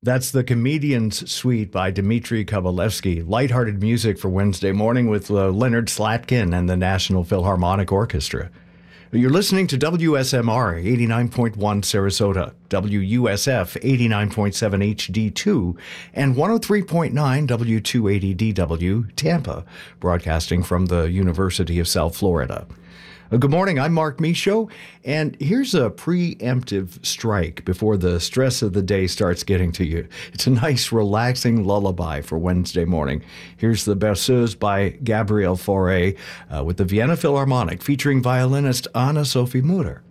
That's The Comedian's Suite by Dmitri Kovalevsky. Lighthearted music for Wednesday morning with Leonard Slatkin and the National Philharmonic Orchestra. You're listening to WSMR 89.1 Sarasota, WUSF 89.7 HD2, and 103.9 W280DW Tampa, broadcasting from the University of South Florida. Good morning, I'm Mark Michaud, and here's a preemptive strike before the stress of the day starts getting to you. It's a nice, relaxing lullaby for Wednesday morning. Here's the Berceuse by Gabriel Fauré with the Vienna Philharmonic featuring violinist Anna Sophie Mutter.